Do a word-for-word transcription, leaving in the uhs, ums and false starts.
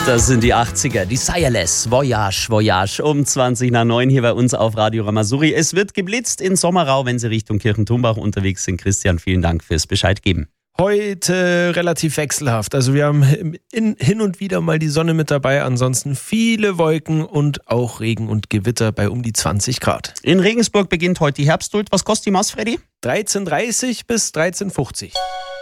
Das sind die achtziger, die Sireless, Voyage, Voyage, um zwanzig nach neun hier bei uns auf Radio Ramasuri. Es wird geblitzt in Sommerau, wenn Sie Richtung Kirchenthumbach unterwegs sind. Christian, vielen Dank fürs Bescheid geben. Heute relativ wechselhaft. Also wir haben in, hin und wieder mal die Sonne mit dabei, ansonsten viele Wolken und auch Regen und Gewitter bei um die zwanzig Grad. In Regensburg beginnt heute die Herbstduld. Was kostet die Maß, Freddy? dreizehn Uhr dreißig bis dreizehn Uhr fünfzig.